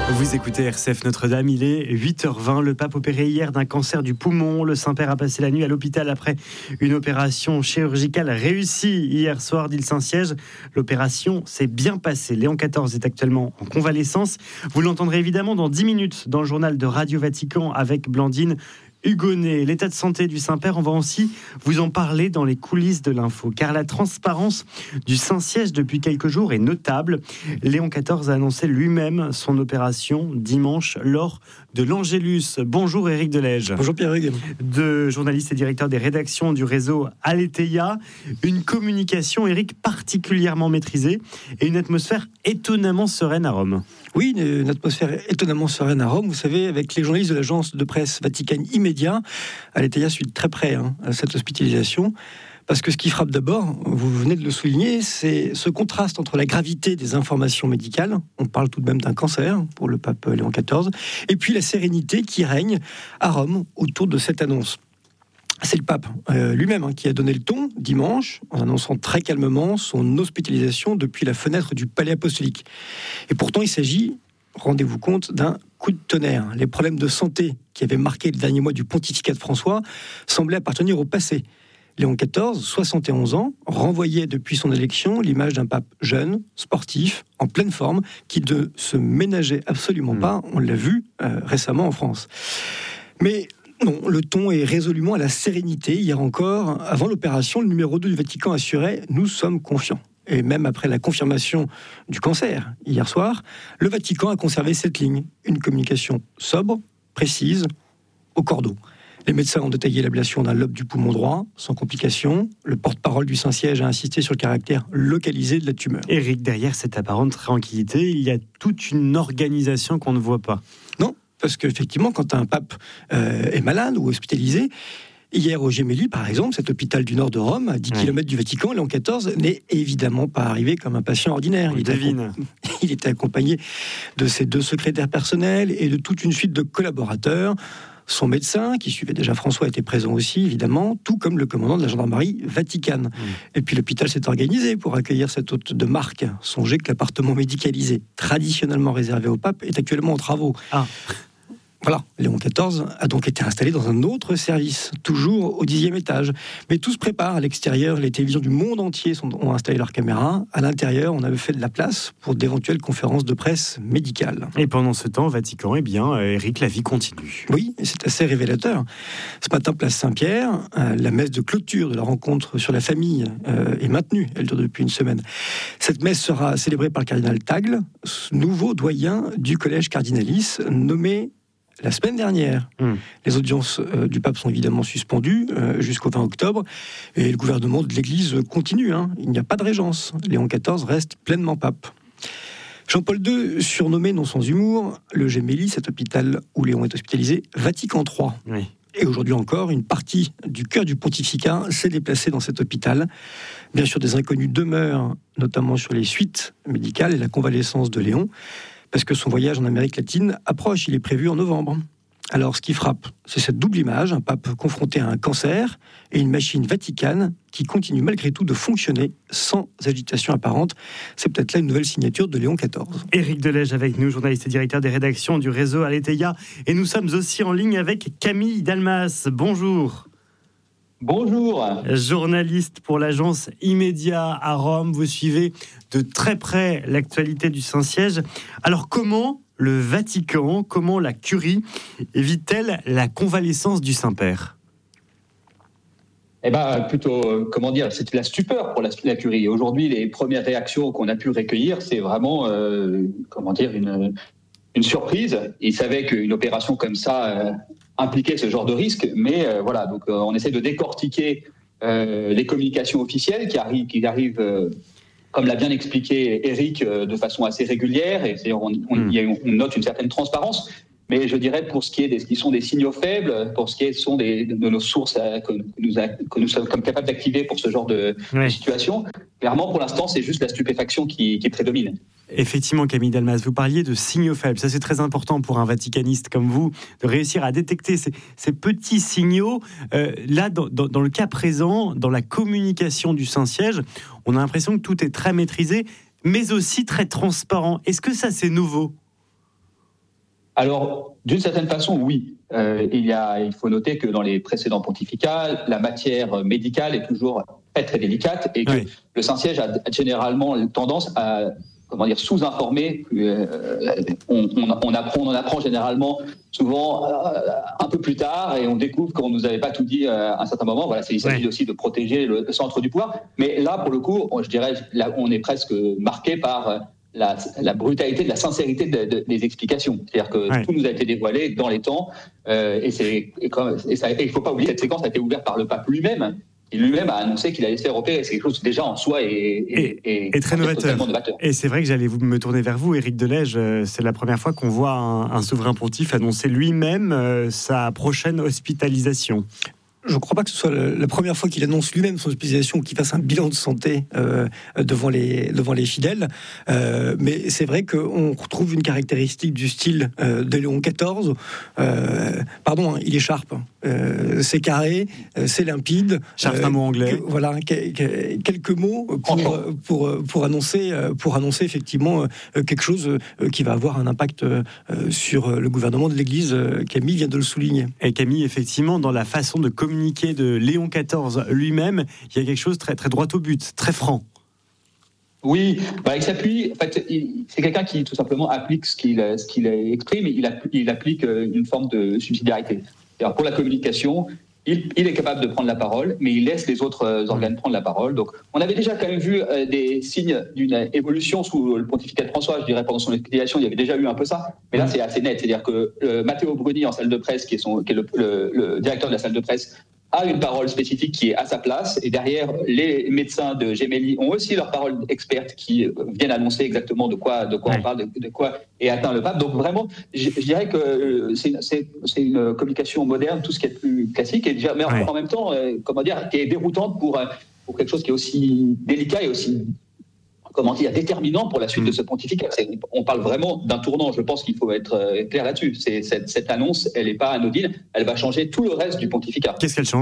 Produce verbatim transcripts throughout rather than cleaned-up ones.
Vous écoutez R C F Notre-Dame, il est huit heures vingt. Le pape opéré hier d'un cancer du poumon. Le Saint-Père a passé la nuit à l'hôpital après une opération chirurgicale réussie hier soir, dit le Saint-Siège. L'opération s'est bien passée. Léon quatorze est actuellement en convalescence. Vous l'entendrez évidemment dans dix minutes dans le journal de Radio Vatican avec Blandine Hugonnet. L'état de santé du Saint-Père, on va aussi vous en parler dans les coulisses de l'info, car la transparence du Saint-Siège depuis quelques jours est notable. Léon quatorze a annoncé lui-même son opération dimanche lors de l'Angélus. Bonjour Éric Delège. Bonjour Pierre-Hugues. De journaliste et directeur des rédactions du réseau Aletheia. Une communication, Éric, particulièrement maîtrisée et une atmosphère étonnamment sereine à Rome. Oui, une atmosphère étonnamment sereine à Rome. Vous savez, avec les journalistes de l'agence de presse Vatican Immédiat, Aletheia suit de très près hein, à cette hospitalisation. Parce que ce qui frappe d'abord, vous venez de le souligner, c'est ce contraste entre la gravité des informations médicales, on parle tout de même d'un cancer pour le pape Léon quatorze, et puis la sérénité qui règne à Rome autour de cette annonce. C'est le pape euh, lui-même hein, qui a donné le ton dimanche en annonçant très calmement son hospitalisation depuis la fenêtre du palais apostolique. Et pourtant, il s'agit, rendez-vous compte, d'un coup de tonnerre. Les problèmes de santé qui avaient marqué le dernier mois du pontificat de François semblaient appartenir au passé. Léon quatorze, soixante et onze ans, renvoyait depuis son élection l'image d'un pape jeune, sportif, en pleine forme, qui ne se ménageait absolument mmh. pas. On l'a vu euh, récemment en France. Mais non, le ton est résolument à la sérénité. Hier encore, avant l'opération, le numéro deux du Vatican assurait « Nous sommes confiants ». Et même après la confirmation du cancer, hier soir, le Vatican a conservé cette ligne. Une communication sobre, précise, au cordeau. Les médecins ont détaillé l'ablation d'un lobe du poumon droit, sans complications. Le porte-parole du Saint-Siège a insisté sur le caractère localisé de la tumeur. Éric, derrière cette apparente tranquillité, il y a toute une organisation qu'on ne voit pas. Non, parce qu'effectivement, quand un pape euh, est malade ou hospitalisé, hier au Gemelli, par exemple, cet hôpital du nord de Rome, à dix oui. kilomètres du Vatican, Léon quatorze n'est évidemment pas arrivé comme un patient ordinaire. Il, devine. il était accompagné de ses deux secrétaires personnels et de toute une suite de collaborateurs. Son médecin, qui suivait déjà François, était présent aussi, évidemment, tout comme le commandant de la gendarmerie vaticane. Mmh. Et puis l'hôpital s'est organisé pour accueillir cet hôte de marque. Songez que l'appartement médicalisé, traditionnellement réservé au pape, est actuellement en travaux. Ah. Voilà, Léon quatorze a donc été installé dans un autre service, toujours au dixième étage. Mais tout se prépare à l'extérieur, les télévisions du monde entier sont, ont installé leurs caméras. À l'intérieur, on avait fait de la place pour d'éventuelles conférences de presse médicales. Et pendant ce temps, au Vatican, eh bien, Éric, la vie continue. Oui, et c'est assez révélateur. Ce matin, place Saint-Pierre, euh, la messe de clôture de la rencontre sur la famille euh, est maintenue. Elle dure depuis une semaine. Cette messe sera célébrée par le cardinal Tagle, nouveau doyen du collège cardinalis, nommé la semaine dernière. Mmh. Les audiences euh, du pape sont évidemment suspendues euh, jusqu'au vingt octobre et le gouvernement de l'Église continue. Hein. Il n'y a pas de régence. Léon quatorze reste pleinement pape. Jean-Paul deux, surnommé non sans humour, le Gemelli, cet hôpital où Léon est hospitalisé, Vatican trois. Oui. Et aujourd'hui encore, une partie du cœur du pontificat s'est déplacée dans cet hôpital. Bien sûr, des inconnus demeurent, notamment sur les suites médicales et la convalescence de Léon, parce que son voyage en Amérique latine approche, il est prévu en novembre. Alors, ce qui frappe, c'est cette double image, un pape confronté à un cancer et une machine vaticane qui continue malgré tout de fonctionner sans agitation apparente. C'est peut-être là une nouvelle signature de Léon quatorze. Éric Delège avec nous, journaliste et directeur des rédactions du réseau Aletheia. Et nous sommes aussi en ligne avec Camille Dalmas. Bonjour. Bonjour. Journaliste pour l'agence Immédiat à Rome, vous suivez de très près l'actualité du Saint-Siège. Alors comment le Vatican, comment la Curie évite-t-elle la convalescence du Saint-Père ? Eh bien, plutôt, comment dire, c'est la stupeur pour la, la Curie. Aujourd'hui, les premières réactions qu'on a pu recueillir, c'est vraiment, euh, comment dire, une, une surprise. Ils savaient qu'une opération comme ça euh, impliquait ce genre de risque, mais euh, voilà, donc euh, on essaie de décortiquer euh, les communications officielles qui arrivent, qui arrivent euh, comme l'a bien expliqué Éric, euh, de façon assez régulière, et on, on, mm. y a, on note une certaine transparence. Mais je dirais, pour ce qui est des, qui sont des signaux faibles, pour ce qui est sont des, de nos sources euh, que, nous a, que nous sommes comme capables d'activer pour ce genre de, oui. de situation, clairement, pour l'instant, c'est juste la stupéfaction qui, qui prédomine. Effectivement, Camille Dalmas, vous parliez de signaux faibles. Ça, c'est très important pour un vaticaniste comme vous, de réussir à détecter ces, ces petits signaux. Euh, là, dans, dans, dans le cas présent, dans la communication du Saint-Siège, on a l'impression que tout est très maîtrisé, mais aussi très transparent. Est-ce que ça, c'est nouveau ? Alors, d'une certaine façon, oui. Euh, il, y a, il faut noter que dans les précédents pontificats, la matière médicale est toujours très, très délicate et que oui. le Saint-Siège a généralement tendance à comment dire, sous-informer. Euh, on, on, on, apprend, on en apprend généralement souvent euh, un peu plus tard et on découvre qu'on ne nous avait pas tout dit euh, à un certain moment. Voilà, c'est, il s'agit ouais. aussi de protéger le, le centre du pouvoir. Mais là, pour le coup, je dirais, là, on est presque marqué par la, la brutalité, de la sincérité de, de, des explications. C'est-à-dire que ouais. tout nous a été dévoilé dans les temps euh, et, c'est, et, comme, et, ça, et il ne faut pas oublier, cette séquence a été ouverte par le pape lui-même. Il lui-même a annoncé qu'il allait se faire opérer. C'est quelque chose déjà en soi et, et, et, et très novateur. novateur. Et c'est vrai que j'allais vous me tourner vers vous, Éric Delège. C'est la première fois qu'on voit un, un souverain pontife annoncer lui-même euh, sa prochaine hospitalisation. Je ne crois pas que ce soit la première fois qu'il annonce lui-même son hospitalisation ou qu'il fasse un bilan de santé euh, devant, les, devant les fidèles. Euh, mais c'est vrai qu'on retrouve une caractéristique du style euh, de Léon quatorze. Euh, pardon, hein, il est sharp. Euh, c'est carré, euh, c'est limpide. Sharp, euh, un mot anglais. Que, voilà, que, que, quelques mots pour, pour, pour, annoncer, pour annoncer effectivement quelque chose qui va avoir un impact sur le gouvernement de l'Église. Camille vient de le souligner. Et Camille, effectivement, dans la façon de communiquer de Léon quatorze lui-même, il y a quelque chose de très, très droit au but, très franc. Oui, bah, il s'appuie. En fait, il, c'est quelqu'un qui tout simplement applique ce qu'il, ce qu'il exprime. Il, applique, il applique une forme de subsidiarité. Alors, pour la communication, il, il est capable de prendre la parole, mais il laisse les autres organes prendre la parole. Donc, on avait déjà quand même vu euh, des signes d'une évolution sous le pontificat de François. Je dirais pendant son hospitalisation, il y avait déjà eu un peu ça. Mais là, c'est assez net. C'est-à-dire que euh, Matteo Bruni en salle de presse, qui est, son, qui est le, le, le directeur de la salle de presse, a une parole spécifique qui est à sa place, et derrière, les médecins de Gemelli ont aussi leur parole experte qui viennent annoncer exactement de quoi, de quoi ouais. on parle, de, de quoi est atteint le pape. Donc vraiment, je, je dirais que c'est, c'est, c'est une communication moderne, tout ce qui est plus classique, et déjà, mais en, ouais. en même temps, euh, comment dire, qui est déroutante pour, pour quelque chose qui est aussi délicat et aussi, comment dire, déterminant pour la suite mmh. de ce pontificat. C'est, on parle vraiment d'un tournant. Je pense qu'il faut être clair là-dessus. C'est, cette, cette annonce, elle n'est pas anodine. Elle va changer tout le reste du pontificat. Qu'est-ce qu'elle change ?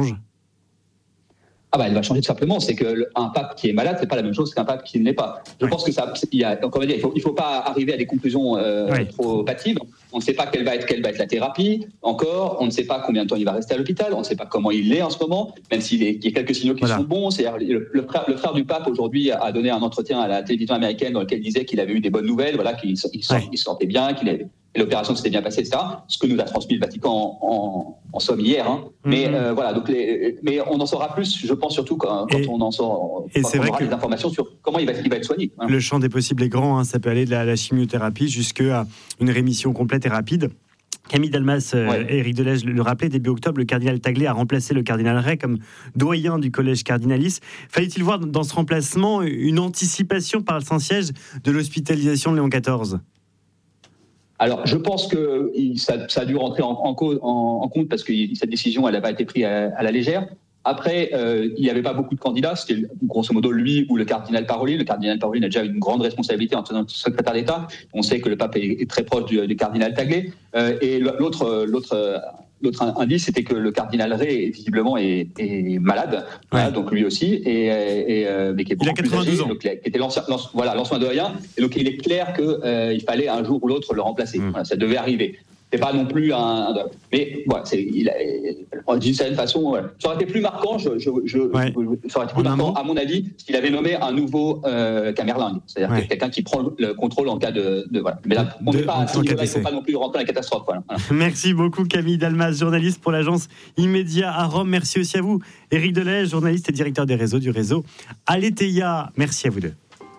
Ah bah, elle va changer tout simplement. C'est qu'un pape qui est malade, c'est pas la même chose qu'un pape qui ne l'est pas. Je ouais. pense que ça, il y a, comment dire, il faut, il faut pas arriver à des conclusions euh, ouais. trop hâtives. On ne sait pas quelle va être, quelle va être la thérapie. Encore, on ne sait pas combien de temps il va rester à l'hôpital. On ne sait pas comment il est en ce moment, même s'il est, il y a quelques signaux qui voilà. sont bons. C'est-à-dire, le, le, frère, le frère du pape aujourd'hui a donné un entretien à la télévision américaine dans lequel il disait qu'il avait eu des bonnes nouvelles, voilà, qu'il il, il, ouais. il se sentait bien, qu'il avait l'opération s'était bien passée, et cetera. Ce que nous a transmis le Vatican en, en, en somme hier. Hein. Mm-hmm. Mais euh, voilà, donc les, mais on en saura plus, je pense, surtout quand, quand et, on en sort, et c'est on vrai aura que des informations sur comment il va, il va être soigné. Hein. Le champ des possibles est grand. Hein. Ça peut aller de la, la chimiothérapie jusqu'à une rémission complète et rapide. Camille Delmas euh, ouais. et Éric Delège le rappelaient, début octobre, le cardinal Taglé a remplacé le cardinal Ray comme doyen du collège cardinalice. Fallait-il voir dans ce remplacement une anticipation par le Saint-Siège de l'hospitalisation de Léon quatorze ? Alors, je pense que ça, ça a dû rentrer en, en, en, en compte parce que cette décision, elle n'a pas été prise à, à la légère. Après, euh, il n'y avait pas beaucoup de candidats. C'était grosso modo lui ou le cardinal Parolin. Le cardinal Parolin a déjà une grande responsabilité en tant que secrétaire d'État. On sait que le pape est, est très proche du, du cardinal Taglé. Euh, et l'autre, l'autre, l'autre indice, c'était que le cardinal Ray, visiblement, est, est malade. Ouais. Voilà, donc lui aussi. Et, et, et, mais qui est beaucoup il a quatre-vingt-douze plus âgé, ans. Donc, qui était l'ancien, l'ancien, voilà, l'ancien doyen. Et donc, il est clair qu'il euh, fallait un jour ou l'autre le remplacer. Mmh. Voilà, ça devait arriver. C'est pas non plus un, un mais voilà, c'est, il a, d'une certaine façon, voilà. Ça aurait été plus marquant, je, je, je, ouais. je ça aurait été plus marquant, à mon avis, s'il avait nommé un nouveau euh, Camerlingue, c'est-à-dire ouais. quelqu'un qui prend le contrôle en cas de, de voilà. Mais là, on n'est pas à ce niveau-là, il ne faut pas non plus rentrer dans la catastrophe. Voilà. Voilà. Merci beaucoup Camille Delmas, journaliste pour l'agence Immédiat à Rome. Merci aussi à vous, Éric Delège, journaliste et directeur des réseaux du réseau Aletheia. Merci à vous deux.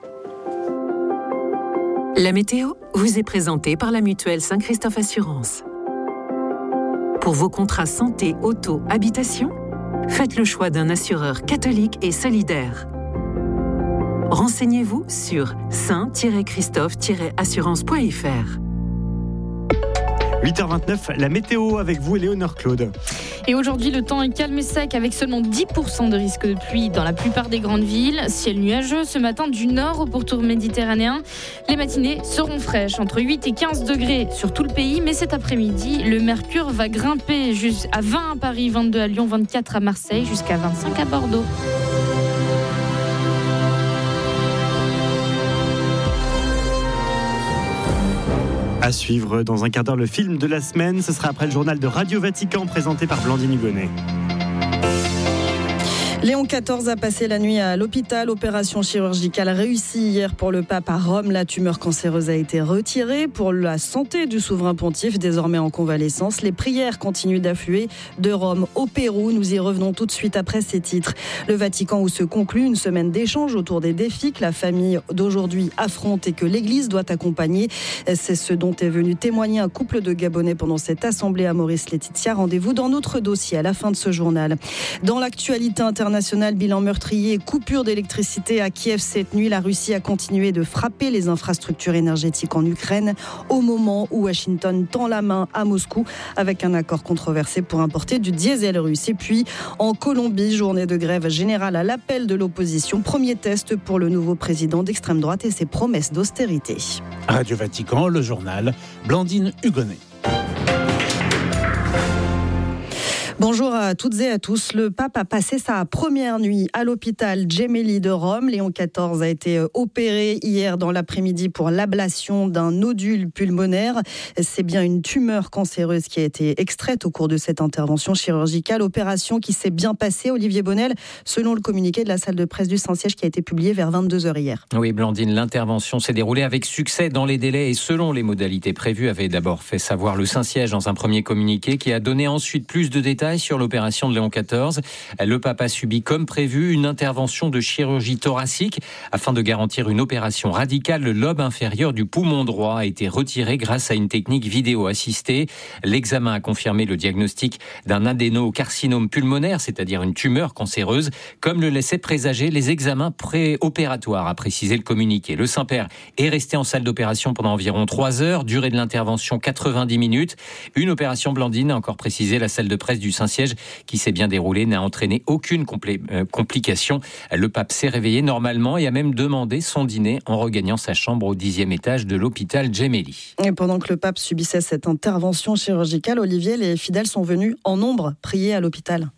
La météo vous est présentée par la mutuelle Saint-Christophe Assurance. Pour vos contrats santé, auto, habitation, faites le choix d'un assureur catholique et solidaire. Renseignez-vous sur saint christophe assurance point f r. huit heures vingt-neuf, la météo avec vous, Éléonore Claude. Et aujourd'hui, le temps est calme et sec avec seulement dix pour cent de risque de pluie dans la plupart des grandes villes. Ciel nuageux ce matin du nord au pourtour méditerranéen. Les matinées seront fraîches, entre huit et quinze degrés sur tout le pays. Mais cet après-midi, le mercure va grimper jusqu'à vingt à Paris, vingt-deux à Lyon, vingt-quatre à Marseille, jusqu'à vingt-cinq à Bordeaux. À suivre dans un quart d'heure le film de la semaine. Ce sera après le journal de Radio Vatican présenté par Blandine Hugonnet. Léon quatorze a passé la nuit à l'hôpital. Opération chirurgicale réussie hier pour le pape à Rome. La tumeur cancéreuse a été retirée. Pour la santé du souverain pontife, désormais en convalescence, les prières continuent d'affluer de Rome au Pérou. Nous y revenons tout de suite après ces titres. Le Vatican où se conclut une semaine d'échanges autour des défis que la famille d'aujourd'hui affronte et que l'Église doit accompagner. C'est ce dont est venu témoigner un couple de Gabonais pendant cette assemblée à Maurice Laetitia. Rendez-vous dans notre dossier à la fin de ce journal. Dans l'actualité internationale, National, bilan meurtrier et coupure d'électricité à Kiev cette nuit. La Russie a continué de frapper les infrastructures énergétiques en Ukraine au moment où Washington tend la main à Moscou avec un accord controversé pour importer du diesel russe. Et puis en Colombie, journée de grève générale à l'appel de l'opposition. Premier test pour le nouveau président d'extrême droite et ses promesses d'austérité. Radio Vatican, le journal, Blandine Hugonnet. Bonjour à toutes et à tous. Le pape a passé sa première nuit à l'hôpital Gemelli de Rome. Léon quatorze a été opéré hier dans l'après-midi pour l'ablation d'un nodule pulmonaire. C'est bien une tumeur cancéreuse qui a été extraite au cours de cette intervention chirurgicale. Opération qui s'est bien passée, Olivier Bonnel, selon le communiqué de la salle de presse du Saint-Siège qui a été publié vers vingt-deux heures hier. Oui, Blandine, l'intervention s'est déroulée avec succès dans les délais et selon les modalités prévues, avait d'abord fait savoir le Saint-Siège dans un premier communiqué qui a donné ensuite plus de détails sur l'opération de Léon quatorze. Le pape a subi comme prévu une intervention de chirurgie thoracique afin de garantir une opération radicale. Le lobe inférieur du poumon droit a été retiré grâce à une technique vidéo assistée. L'examen a confirmé le diagnostic d'un adénocarcinome pulmonaire, c'est-à-dire une tumeur cancéreuse, comme le laissaient présager les examens préopératoires, a précisé le communiqué. Le Saint-Père est resté en salle d'opération pendant environ trois heures, durée de l'intervention quatre-vingt-dix minutes. Une opération, Blandine, a encore précisé la salle de presse du Saint-Siège, qui s'est bien déroulé, n'a entraîné aucune complé- euh, complication. Le pape s'est réveillé normalement et a même demandé son dîner en regagnant sa chambre au dixième étage de l'hôpital Gemelli. Et pendant que le pape subissait cette intervention chirurgicale, Olivier, les fidèles sont venus en nombre prier à l'hôpital.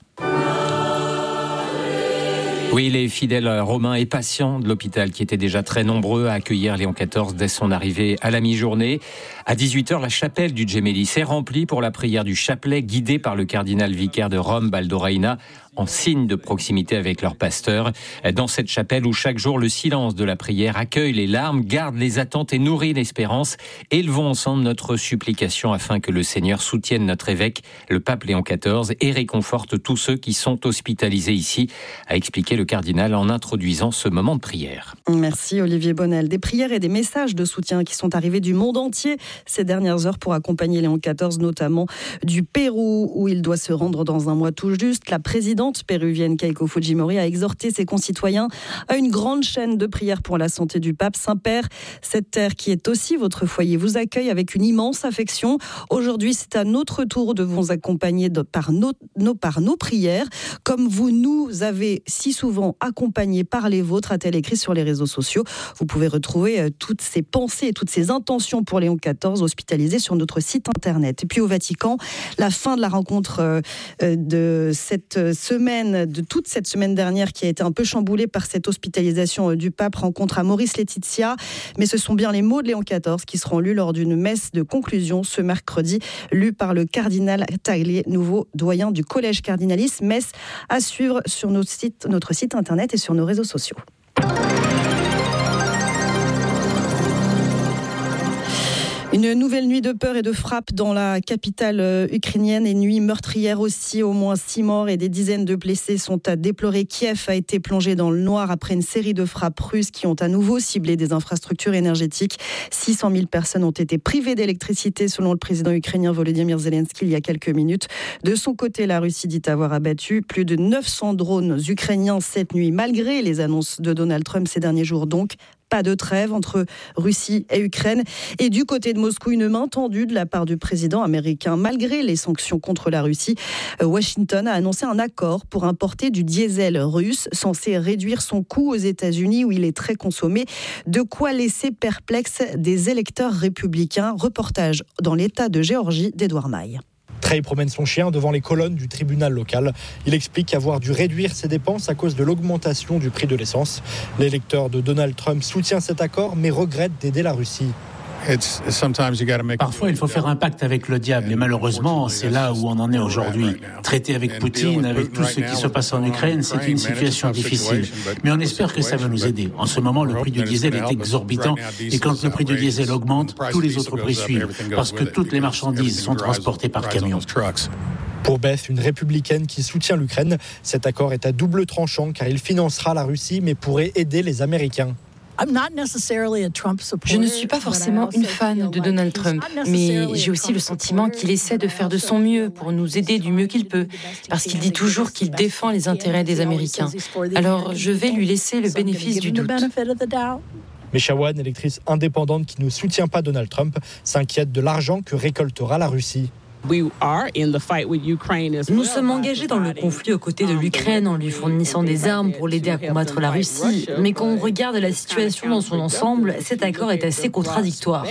Oui, les fidèles romains et patients de l'hôpital qui étaient déjà très nombreux à accueillir Léon quatorze dès son arrivée à la mi-journée. À dix-huit heures, la chapelle du Gemelli s'est remplie pour la prière du chapelet guidée par le cardinal vicaire de Rome, Baldo Reina, en signe de proximité avec leur pasteur. Dans cette chapelle où chaque jour le silence de la prière accueille les larmes, garde les attentes et nourrit l'espérance, élevons ensemble notre supplication afin que le Seigneur soutienne notre évêque, le pape Léon quatorze, et réconforte tous ceux qui sont hospitalisés ici, a expliqué le cardinal en introduisant ce moment de prière. Merci Olivier Bonnel. Des prières et des messages de soutien qui sont arrivés du monde entier ces dernières heures pour accompagner Léon quatorze, notamment du Pérou où il doit se rendre dans un mois tout juste. La présidente péruvienne Keiko Fujimori a exhorté ses concitoyens à une grande chaîne de prières pour la santé du pape. Saint-Père, cette terre qui est aussi votre foyer, vous accueille avec une immense affection. Aujourd'hui, c'est à notre tour de vous accompagner de, par, nos, nos, par nos prières, comme vous nous avez si souvent accompagnés par les vôtres, a-t-elle écrit sur les réseaux sociaux. Vous pouvez retrouver euh, toutes ces pensées et toutes ces intentions pour Léon quatorze hospitalisé sur notre site internet. Et puis au Vatican, la fin de la rencontre euh, de cette semaine, de toute cette semaine dernière qui a été un peu chamboulée par cette hospitalisation du pape, rencontre à Maurice Laetitia. Mais ce sont bien les mots de Léon quatorze qui seront lus lors d'une messe de conclusion ce mercredi, lue par le cardinal Taglier, nouveau doyen du collège cardinalis. Messe à suivre sur notre site, notre site internet et sur nos réseaux sociaux. Une nouvelle nuit de peur et de frappe dans la capitale ukrainienne et nuit meurtrière aussi. Au moins six morts et des dizaines de blessés sont à déplorer. Kiev a été plongé dans le noir après une série de frappes russes qui ont à nouveau ciblé des infrastructures énergétiques. six cent mille personnes ont été privées d'électricité selon le président ukrainien Volodymyr Zelensky il y a quelques minutes. De son côté, la Russie dit avoir abattu plus de neuf cents drones ukrainiens cette nuit, malgré les annonces de Donald Trump ces derniers jours. Donc, pas de trêve entre Russie et Ukraine. Et du côté de Moscou, une main tendue de la part du président américain. Malgré les sanctions contre la Russie, Washington a annoncé un accord pour importer du diesel russe, censé réduire son coût aux États-Unis où il est très consommé. De quoi laisser perplexe des électeurs républicains. Reportage dans l'État de Géorgie d'Edouard Maille. Trey promène son chien devant les colonnes du tribunal local. Il explique avoir dû réduire ses dépenses à cause de l'augmentation du prix de l'essence. L'électeur de Donald Trump soutient cet accord mais regrette d'aider la Russie. Parfois, il faut faire un pacte avec le diable et malheureusement, c'est là où on en est aujourd'hui. Traiter avec Poutine, avec tout ce qui se passe en Ukraine, c'est une situation difficile. Mais on espère que ça va nous aider. En ce moment, le prix du diesel est exorbitant et quand le prix du diesel augmente, tous les autres prix suivent parce que toutes les marchandises sont transportées par camion. Pour Beth, une républicaine qui soutient l'Ukraine, cet accord est à double tranchant car il financera la Russie mais pourrait aider les Américains. Je ne suis pas forcément une fan de Donald Trump, mais j'ai aussi le sentiment qu'il essaie de faire de son mieux pour nous aider du mieux qu'il peut, parce qu'il dit toujours qu'il défend les intérêts des Américains. Alors je vais lui laisser le bénéfice du doute. Mais Shawan, électrice indépendante qui ne soutient pas Donald Trump, s'inquiète de l'argent que récoltera la Russie. Nous sommes engagés dans le conflit aux côtés de l'Ukraine en lui fournissant des armes pour l'aider à combattre la Russie. Mais quand on regarde la situation dans son ensemble, cet accord est assez contradictoire.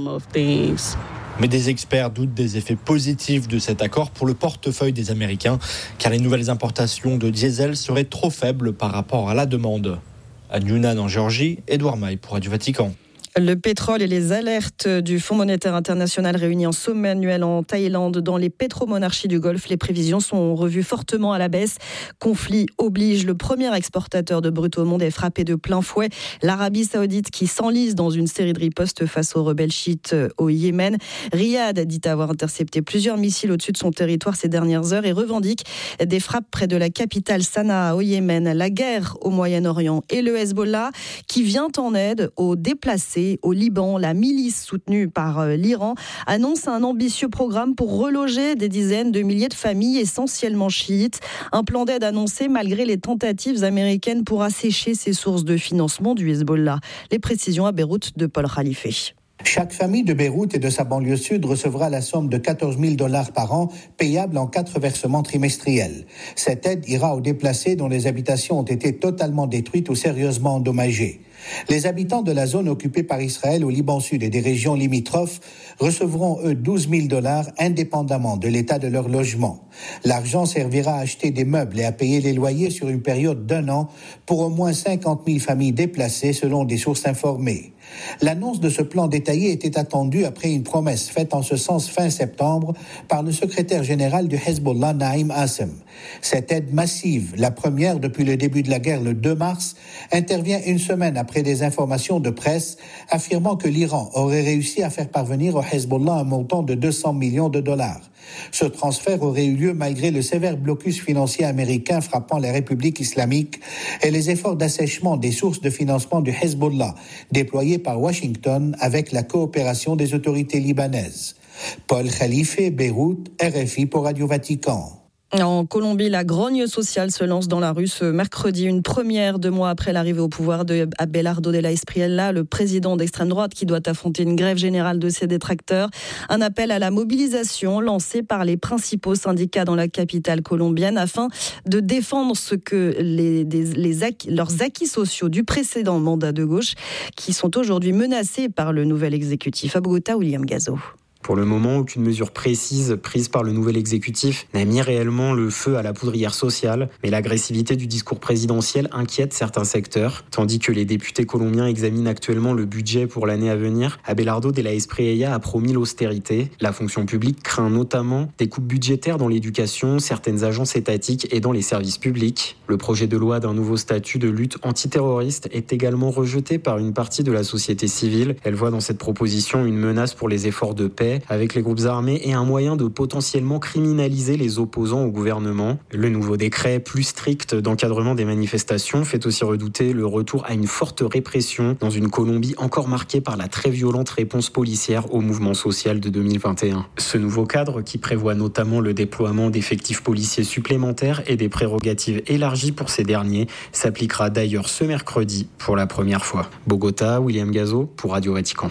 Mais des experts doutent des effets positifs de cet accord pour le portefeuille des Américains, car les nouvelles importations de diesel seraient trop faibles par rapport à la demande. À Yunnan en Géorgie, Édouard Maille pour Radio Vatican. Le pétrole et les alertes du Fonds monétaire international réunis en sommet annuel en Thaïlande dans les pétromonarchies du Golfe. Les prévisions sont revues fortement à la baisse. Conflit oblige. Le premier exportateur de brut au monde est frappé de plein fouet. L'Arabie Saoudite qui s'enlise dans une série de ripostes face aux rebelles chiites au Yémen. Riyad dit avoir intercepté plusieurs missiles au-dessus de son territoire ces dernières heures et revendique des frappes près de la capitale Sanaa au Yémen. La guerre au Moyen-Orient et le Hezbollah qui vient en aide aux déplacés au Liban. La milice soutenue par l'Iran annonce un ambitieux programme pour reloger des dizaines de milliers de familles essentiellement chiites. Un plan d'aide annoncé malgré les tentatives américaines pour assécher ces sources de financement du Hezbollah. Les précisions à Beyrouth de Paul Khalife. Chaque famille de Beyrouth et de sa banlieue sud recevra la somme de quatorze mille dollars par an, payable en quatre versements trimestriels. Cette aide ira aux déplacés dont les habitations ont été totalement détruites ou sérieusement endommagées. Les habitants de la zone occupée par Israël au Liban Sud et des régions limitrophes recevront, eux, douze mille dollars indépendamment de l'état de leur logement. L'argent servira à acheter des meubles et à payer les loyers sur une période d'un an pour au moins cinquante mille familles déplacées selon des sources informées. L'annonce de ce plan détaillé était attendue après une promesse faite en ce sens fin septembre par le secrétaire général du Hezbollah, Naïm Assem. Cette aide massive, la première depuis le début de la guerre le deux mars, intervient une semaine après des informations de presse affirmant que l'Iran aurait réussi à faire parvenir au Hezbollah un montant de deux cents millions de dollars. Ce transfert aurait eu lieu malgré le sévère blocus financier américain frappant les républiques islamiques et les efforts d'assèchement des sources de financement du Hezbollah déployés par Washington avec la coopération des autorités libanaises. Paul Khalife, Beyrouth, R F I pour Radio Vatican. En Colombie, la grogne sociale se lance dans la rue ce mercredi, une première deux mois après l'arrivée au pouvoir de Abelardo de la Espriella, le président d'extrême droite qui doit affronter une grève générale de ses détracteurs. Un appel à la mobilisation lancé par les principaux syndicats dans la capitale colombienne afin de défendre ce que les, des, les acquis, leurs acquis sociaux du précédent mandat de gauche qui sont aujourd'hui menacés par le nouvel exécutif. À Bogota, William Gazo. Pour le moment, aucune mesure précise prise par le nouvel exécutif n'a mis réellement le feu à la poudrière sociale, mais l'agressivité du discours présidentiel inquiète certains secteurs. Tandis que les députés colombiens examinent actuellement le budget pour l'année à venir, Abelardo de la Espriella a promis l'austérité. La fonction publique craint notamment des coupes budgétaires dans l'éducation, certaines agences étatiques et dans les services publics. Le projet de loi d'un nouveau statut de lutte antiterroriste est également rejeté par une partie de la société civile. Elle voit dans cette proposition une menace pour les efforts de paix avec les groupes armés et un moyen de potentiellement criminaliser les opposants au gouvernement. Le nouveau décret plus strict d'encadrement des manifestations fait aussi redouter le retour à une forte répression dans une Colombie encore marquée par la très violente réponse policière au mouvement social de deux mille vingt et un. Ce nouveau cadre, qui prévoit notamment le déploiement d'effectifs policiers supplémentaires et des prérogatives élargies pour ces derniers, s'appliquera d'ailleurs ce mercredi pour la première fois. Bogota, William Gazo pour Radio Vatican.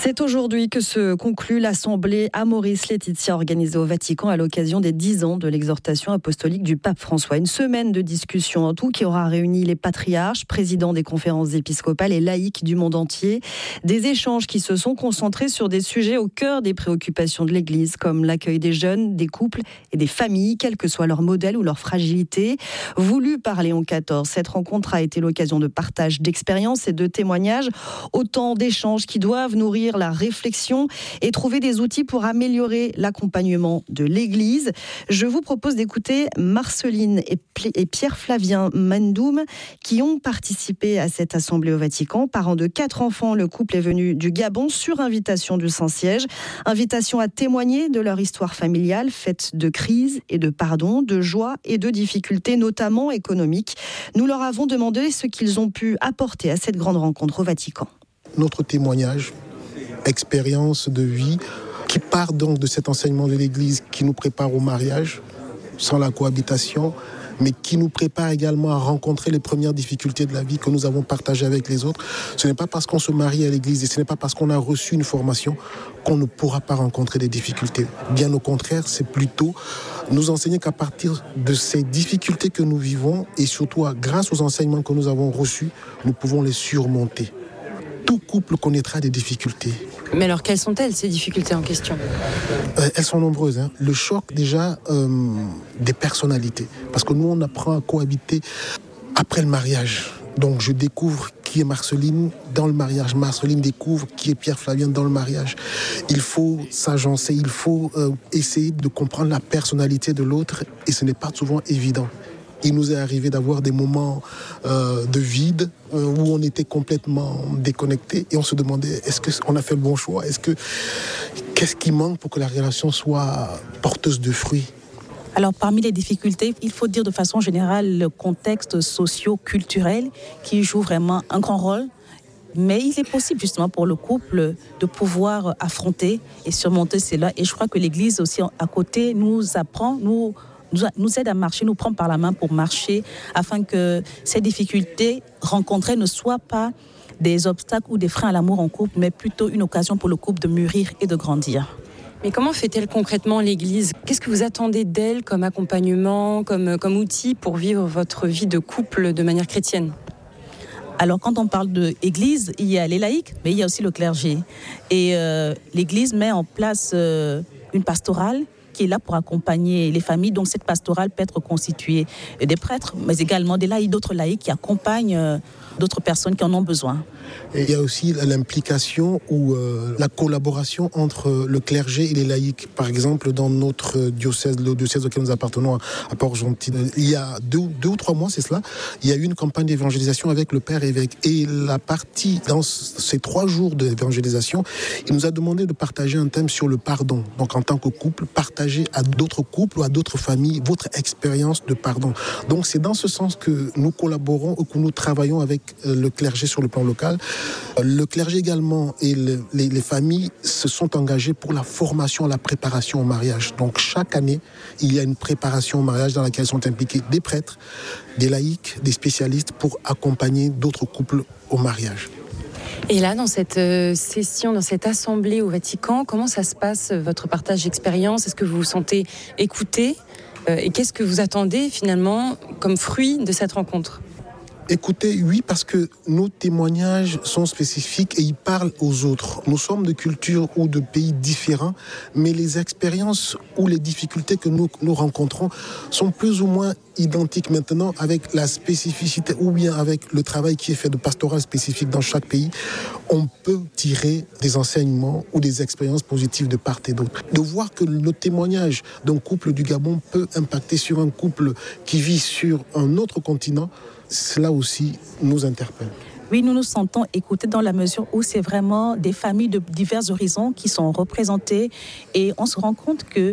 C'est aujourd'hui que se conclut l'assemblée Amoris Laetitia organisée au Vatican à l'occasion des dix ans de l'exhortation apostolique du pape François. Une semaine de discussion en tout qui aura réuni les patriarches, présidents des conférences épiscopales et laïcs du monde entier. Des échanges qui se sont concentrés sur des sujets au cœur des préoccupations de l'Église, comme l'accueil des jeunes, des couples et des familles, quel que soit leur modèle ou leur fragilité. Voulue par Léon quatorze, cette rencontre a été l'occasion de partage d'expériences et de témoignages, autant d'échanges qui doivent nourrir la réflexion et trouver des outils pour améliorer l'accompagnement de l'Église. Je vous propose d'écouter Marceline et Pierre-Flavien Mendoum qui ont participé à cette assemblée au Vatican. Parents de quatre enfants, le couple est venu du Gabon sur invitation du Saint-Siège. Invitation à témoigner de leur histoire familiale faite de crises et de pardon, de joie et de difficultés, notamment économiques. Nous leur avons demandé ce qu'ils ont pu apporter à cette grande rencontre au Vatican. Notre témoignage, expérience de vie qui part donc de cet enseignement de l'Église qui nous prépare au mariage sans la cohabitation, mais qui nous prépare également à rencontrer les premières difficultés de la vie que nous avons partagées avec les autres. Ce n'est pas parce qu'on se marie à l'Église et ce n'est pas parce qu'on a reçu une formation qu'on ne pourra pas rencontrer des difficultés. Bien au contraire, c'est plutôt nous enseigner qu'à partir de ces difficultés que nous vivons et surtout grâce aux enseignements que nous avons reçus, nous pouvons les surmonter. Tout couple connaîtra des difficultés. Mais alors, quelles sont-elles, ces difficultés en question ? euh, Elles sont nombreuses. Hein. Le choc, déjà, euh, des personnalités. Parce que nous, on apprend à cohabiter après le mariage. Donc, je découvre qui est Marceline dans le mariage. Marceline découvre qui est Pierre-Flavien dans le mariage. Il faut s'agencer, il faut euh, essayer de comprendre la personnalité de l'autre. Et ce n'est pas souvent évident. Il nous est arrivé d'avoir des moments euh, de vide euh, où on était complètement déconnecté et on se demandait est-ce qu'on a fait le bon choix ? Est-ce que, qu'est-ce qui manque pour que la relation soit porteuse de fruits ? Alors, parmi les difficultés, il faut dire de façon générale le contexte socio-culturel qui joue vraiment un grand rôle. Mais il est possible justement pour le couple de pouvoir affronter et surmonter cela. Et je crois que l'Église aussi à côté nous apprend, nous nous aide à marcher, nous prend par la main pour marcher, afin que ces difficultés rencontrées ne soient pas des obstacles ou des freins à l'amour en couple, mais plutôt une occasion pour le couple de mûrir et de grandir. Mais comment fait-elle concrètement l'Église ? Qu'est-ce que vous attendez d'elle comme accompagnement, comme, comme outil pour vivre votre vie de couple de manière chrétienne ? Alors, quand on parle de l'Église, il y a les laïcs, mais il y a aussi le clergé. Et euh, l'Église met en place euh, une pastorale qui est là pour accompagner les familles. Donc cette pastorale peut être constituée des prêtres, mais également des laïcs, d'autres laïcs qui accompagnent euh, d'autres personnes qui en ont besoin. Et il y a aussi l'implication ou euh, la collaboration entre le clergé et les laïcs. Par exemple, dans notre diocèse, le diocèse auquel nous appartenons à Port-Gentil, il y a deux, deux ou trois mois, c'est cela, il y a eu une campagne d'évangélisation avec le père évêque. Et la partie, dans ces trois jours d'évangélisation, il nous a demandé de partager un thème sur le pardon. Donc en tant que couple, partager à d'autres couples ou à d'autres familles votre expérience de pardon. Donc c'est dans ce sens que nous collaborons ou que nous travaillons avec le clergé sur le plan local. Le clergé également et le, les, les familles se sont engagés pour la formation, la préparation au mariage. Donc chaque année, il y a une préparation au mariage dans laquelle sont impliqués des prêtres, des laïcs, des spécialistes pour accompagner d'autres couples au mariage. Et là, dans cette session, dans cette assemblée au Vatican, comment ça se passe, votre partage d'expérience ? Est-ce que vous vous sentez écouté ? Et qu'est-ce que vous attendez finalement comme fruit de cette rencontre ? Écoutez, oui, parce que nos témoignages sont spécifiques et ils parlent aux autres. Nous sommes de cultures ou de pays différents, mais les expériences ou les difficultés que nous, nous rencontrons sont plus ou moins identiques maintenant avec la spécificité ou bien avec le travail qui est fait de pastoral spécifique dans chaque pays. On peut tirer des enseignements ou des expériences positives de part et d'autre. De voir que le témoignage d'un couple du Gabon peut impacter sur un couple qui vit sur un autre continent, cela aussi nous interpelle. Oui, nous nous sentons écoutés dans la mesure où c'est vraiment des familles de divers horizons qui sont représentées et on se rend compte que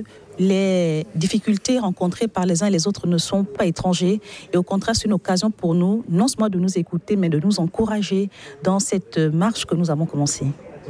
les difficultés rencontrées par les uns et les autres ne sont pas étrangers et au contraire c'est une occasion pour nous non seulement de nous écouter mais de nous encourager dans cette marche que nous avons commencée.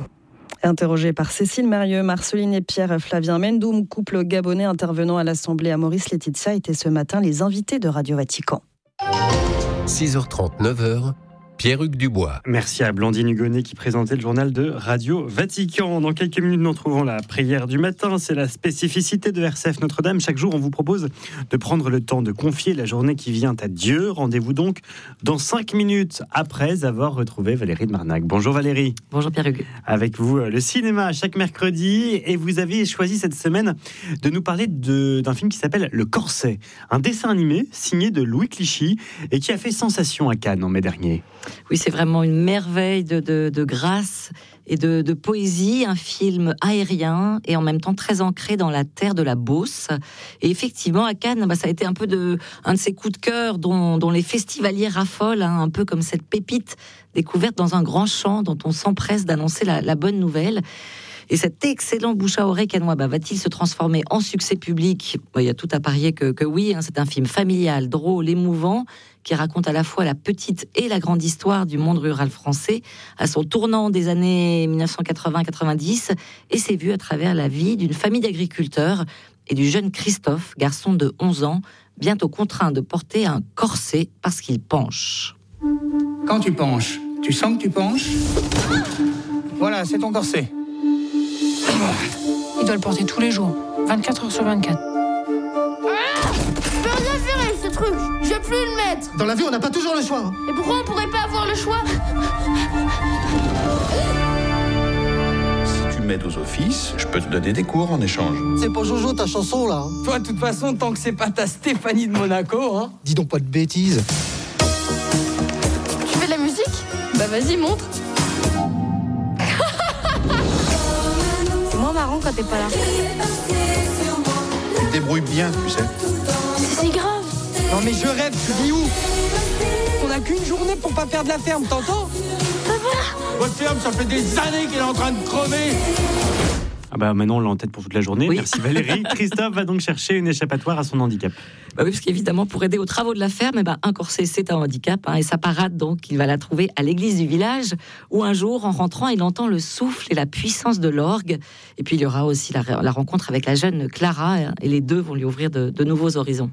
Interrogé par Cécile Mérieux, Marceline et Pierre-Flavien Mendoum, couple gabonais intervenant à l'Assemblée Amoris Laetitia, étaient ce matin les invités de Radio Vatican. six heures trente, neuf heures, Pierre-Hugues Dubois. Merci à Blandine Hugonnet qui présentait le journal de Radio Vatican. Dans quelques minutes, nous retrouvons la prière du matin. C'est la spécificité de R C F Notre-Dame. Chaque jour, on vous propose de prendre le temps de confier la journée qui vient à Dieu. Rendez-vous donc dans cinq minutes après avoir retrouvé Valérie de Marnac. Bonjour Valérie. Bonjour Pierre-Hugues. Avec vous, le cinéma chaque mercredi. Et vous avez choisi cette semaine de nous parler de, d'un film qui s'appelle Le Corset. Un dessin animé signé de Louis Clichy et qui a fait sensation à Cannes en mai dernier. Oui, c'est vraiment une merveille de, de, de grâce et de, de poésie, un film aérien et en même temps très ancré dans la terre de la Beauce. Et effectivement, à Cannes, bah, ça a été un peu de, un de ces coups de cœur dont, dont les festivaliers raffolent, hein, un peu comme cette pépite découverte dans un grand champ dont on s'empresse d'annoncer la, la bonne nouvelle. Et cet excellent bouche à oreille cannois, bah, va-t-il se transformer en succès public ? Il y a tout à parier que, que oui. Hein, c'est un film familial, drôle, émouvant, qui raconte à la fois la petite et la grande histoire du monde rural français, à son tournant des années dix-neuf cent quatre-vingts quatre-vingt-dix, et c'est vu à travers la vie d'une famille d'agriculteurs et du jeune Christophe, garçon de onze ans, bientôt contraint de porter un corset parce qu'il penche. Quand tu penches, tu sens que tu penches ? Voilà, c'est ton corset. Il doit le porter tous les jours, vingt-quatre heures sur vingt-quatre. Ah, je peux rien faire avec ce truc, je vais plus le mettre. Dans la vie, on n'a pas toujours le choix. Et pourquoi on pourrait pas avoir le choix ? Si tu m'aides aux offices, je peux te donner des cours en échange. C'est pas Jojo ta chanson là. Toi, de toute façon, tant que c'est pas ta Stéphanie de Monaco, hein. Dis donc pas de bêtises. Tu fais de la musique ? Bah vas-y, montre. Marrant quand t'es pas là. Tu te débrouilles bien, tu sais. C'est grave. Non mais je rêve, tu vis où ? On a qu'une journée pour pas perdre la ferme, t'entends ? Votre ferme, ça fait des années qu'elle est en train de crever. Ah bah maintenant on l'a en tête pour toute la journée. Oui. Merci Valérie. Christophe va donc chercher une échappatoire à son handicap. Bah oui, parce qu'évidemment pour aider aux travaux de la ferme, eh ben, un corset c'est un handicap. Hein, et sa parade donc, il va la trouver à l'église du village où un jour en rentrant il entend le souffle et la puissance de l'orgue. Et puis il y aura aussi la, la rencontre avec la jeune Clara hein, et les deux vont lui ouvrir de, de nouveaux horizons.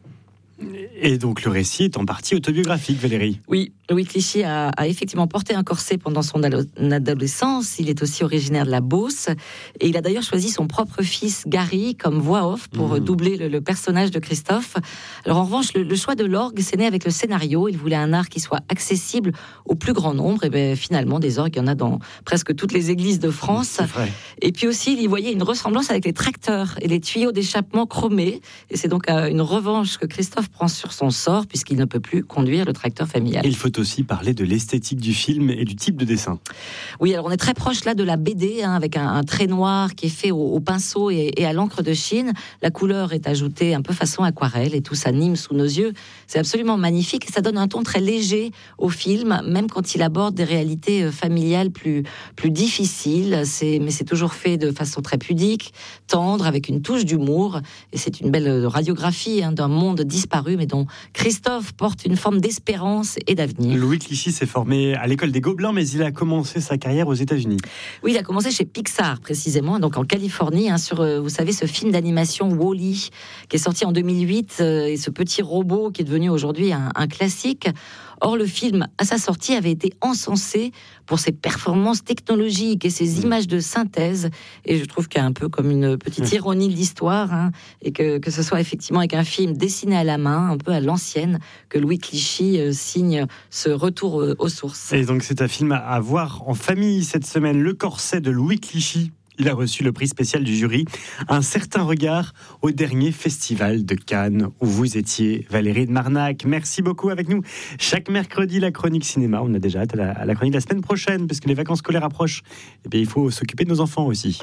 Et donc le récit est en partie autobiographique, Valérie. Oui, Louis Clichy a, a effectivement porté un corset pendant son adolescence. Il est aussi originaire de la Beauce. Et il a d'ailleurs choisi son propre fils, Gary, comme voix off pour mmh. doubler le, le personnage de Christophe. Alors en revanche, le, le choix de l'orgue, c'est né avec le scénario. Il voulait un art qui soit accessible au plus grand nombre. Et bien finalement, des orgues, il y en a dans presque toutes les églises de France. C'est vrai. Et puis aussi, il y voyait une ressemblance avec les tracteurs et les tuyaux d'échappement chromés. Et c'est donc une revanche que Christophe prend sur son sort puisqu'il ne peut plus conduire le tracteur familial. Et il faut aussi parler de l'esthétique du film et du type de dessin. Oui, alors on est très proche là de la B D hein, avec un, un trait noir qui est fait au, au pinceau et, et à l'encre de Chine. La couleur est ajoutée un peu façon aquarelle et tout s'anime sous nos yeux. C'est absolument magnifique et ça donne un ton très léger au film, même quand il aborde des réalités familiales plus, plus difficiles. C'est, mais c'est toujours fait de façon très pudique, tendre, avec une touche d'humour. Et c'est une belle radiographie hein, d'un monde disparu, mais dont Christophe porte une forme d'espérance et d'avenir. Louis Clichy s'est formé à l'école des Gobelins, mais il a commencé sa carrière aux États-Unis. Oui, il a commencé chez Pixar, précisément, donc en Californie, hein, sur, vous savez, ce film d'animation Wall-E, qui est sorti en deux mille huit, euh, et ce petit robot qui est devenu aujourd'hui un, un classique. Or, le film, à sa sortie, avait été encensé pour ses performances technologiques et ses images de synthèse. Et je trouve qu'il y a un peu comme une petite ironie de l'histoire, hein, et que, que ce soit effectivement avec un film dessiné à la main, un peu à l'ancienne, que Louis Clichy euh, signe ce retour euh, aux sources. Et donc, c'est un film à voir en famille cette semaine, Le Corset de Louis Clichy. Il a reçu le prix spécial du jury, Un certain regard, au dernier festival de Cannes où vous étiez, Valérie de Marnac. Merci beaucoup avec nous. Chaque mercredi, la chronique cinéma. On a déjà hâte à la, à la chronique de la semaine prochaine, parce que les vacances scolaires approchent. Et bien, il faut s'occuper de nos enfants aussi.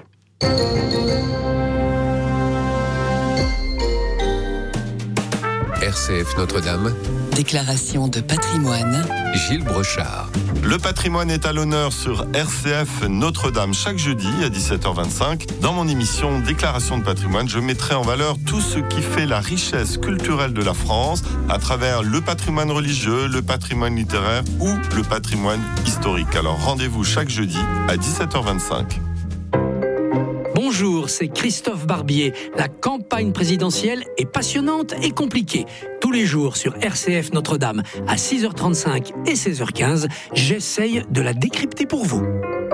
R C F Notre-Dame. Déclaration de patrimoine. Gilles Brochard. Le patrimoine est à l'honneur sur R C F Notre-Dame chaque jeudi à dix-sept heures vingt-cinq. Dans mon émission Déclaration de patrimoine, je mettrai en valeur tout ce qui fait la richesse culturelle de la France à travers le patrimoine religieux, le patrimoine littéraire ou le patrimoine historique. Alors rendez-vous chaque jeudi à dix-sept heures vingt-cinq. Bonjour, c'est Christophe Barbier. La campagne présidentielle est passionnante et compliquée. Tous les jours sur R C F Notre-Dame à six heures trente-cinq et seize heures quinze, j'essaye de la décrypter pour vous.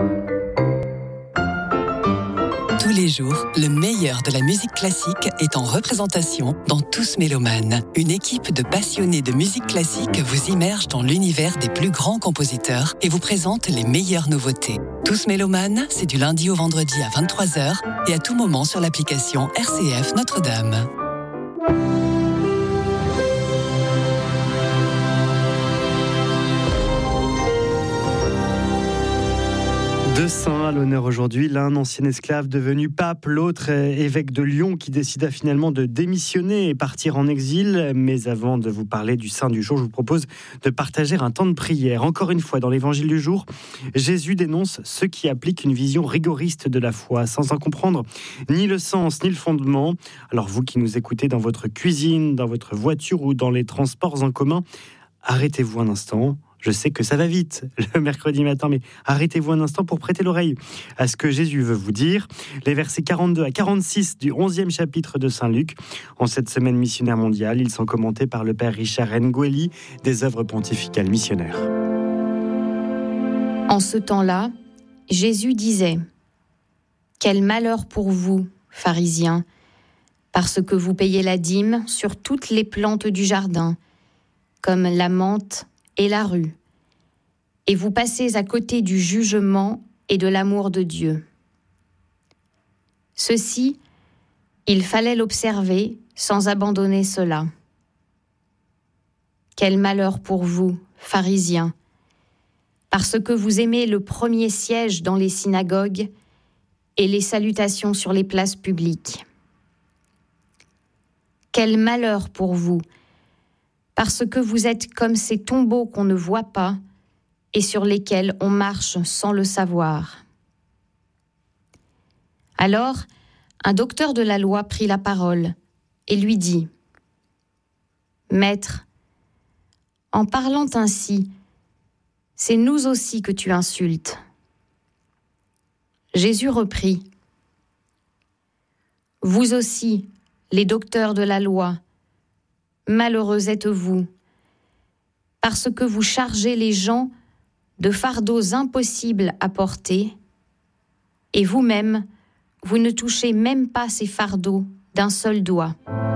Tous les jours, le meilleur de la musique classique est en représentation dans Tous Mélomanes. Une équipe de passionnés de musique classique vous immerge dans l'univers des plus grands compositeurs et vous présente les meilleures nouveautés. Tous Mélomanes, c'est du lundi au vendredi à vingt-trois heures et à tout moment sur l'application R C F Notre-Dame. Deux saints à l'honneur aujourd'hui, l'un ancien esclave devenu pape, l'autre évêque de Lyon qui décida finalement de démissionner et partir en exil. Mais avant de vous parler du saint du jour, je vous propose de partager un temps de prière. Encore une fois, dans l'évangile du jour, Jésus dénonce ceux qui appliquent une vision rigoriste de la foi, sans en comprendre ni le sens ni le fondement. Alors vous qui nous écoutez dans votre cuisine, dans votre voiture ou dans les transports en commun, arrêtez-vous un instant. Je sais que ça va vite le mercredi matin, mais arrêtez-vous un instant pour prêter l'oreille à ce que Jésus veut vous dire. Les versets quarante-deux à quarante-six du onzième chapitre de Saint Luc. En cette semaine missionnaire mondiale, ils sont commentés par le père Richard Ngueli des œuvres pontificales missionnaires. En ce temps-là, Jésus disait : « Quel malheur pour vous, pharisiens, parce que vous payez la dîme sur toutes les plantes du jardin, comme la menthe et la rue, et vous passez à côté du jugement et de l'amour de Dieu. Ceci, il fallait l'observer sans abandonner cela. Quel malheur pour vous, pharisiens, parce que vous aimez le premier siège dans les synagogues et les salutations sur les places publiques. Quel malheur pour vous, parce que vous êtes comme ces tombeaux qu'on ne voit pas et sur lesquels on marche sans le savoir. » Alors, un docteur de la loi prit la parole et lui dit : « Maître, en parlant ainsi, c'est nous aussi que tu insultes. » Jésus reprit : « Vous aussi, les docteurs de la loi, malheureux êtes-vous, parce que vous chargez les gens de fardeaux impossibles à porter, et vous-même, vous ne touchez même pas ces fardeaux d'un seul doigt. »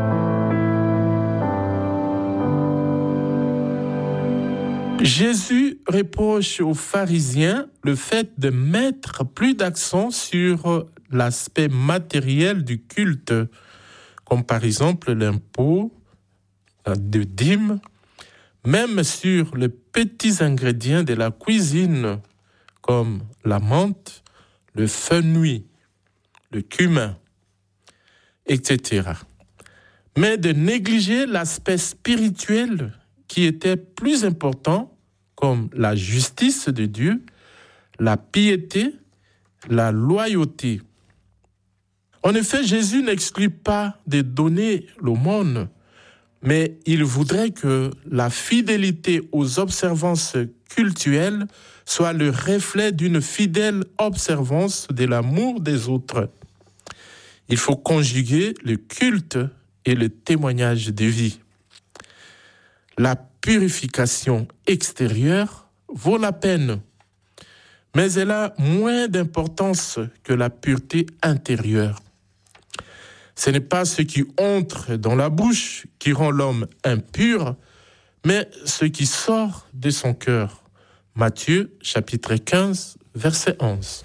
Jésus reproche aux pharisiens le fait de mettre plus d'accent sur l'aspect matériel du culte, comme par exemple l'impôt de dîmes, même sur les petits ingrédients de la cuisine, comme la menthe, le fenouil, le cumin, et cetera. Mais de négliger l'aspect spirituel qui était plus important, comme la justice de Dieu, la piété, la loyauté. En effet, Jésus n'exclut pas de donner l'aumône, mais il voudrait que la fidélité aux observances cultuelles soit le reflet d'une fidèle observance de l'amour des autres. Il faut conjuguer le culte et le témoignage de vie. La purification extérieure vaut la peine, mais elle a moins d'importance que la pureté intérieure. Ce n'est pas ce qui entre dans la bouche qui rend l'homme impur, mais ce qui sort de son cœur. Matthieu, chapitre quinze, verset onze.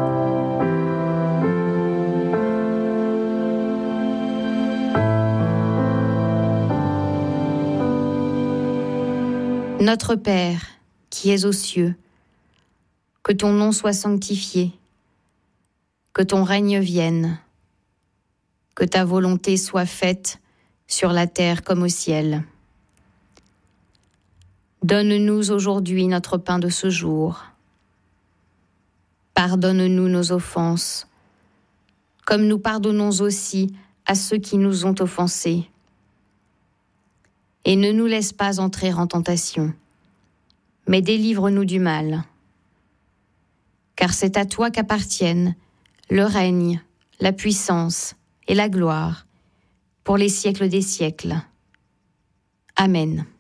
Notre Père, qui es aux cieux, que ton nom soit sanctifié, que ton règne vienne, que ta volonté soit faite sur la terre comme au ciel. Donne-nous aujourd'hui notre pain de ce jour. Pardonne-nous nos offenses, comme nous pardonnons aussi à ceux qui nous ont offensés. Et ne nous laisse pas entrer en tentation, mais délivre-nous du mal. Car c'est à toi qu'appartiennent le règne, la puissance et la gloire, pour les siècles des siècles. Amen.